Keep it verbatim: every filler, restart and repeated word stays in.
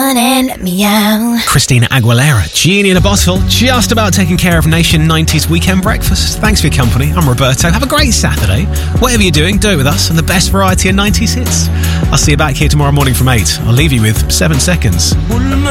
on and let me out. Christina Aguilera, Genie in a Bottle, just about taking care of Nation nineties Weekend Breakfast. Thanks for your company. I'm Roberto. Have a great Saturday. Whatever you're doing, do it with us and the best variety of nineties hits. I'll see you back here tomorrow morning from eight. I'll leave you with seven seconds.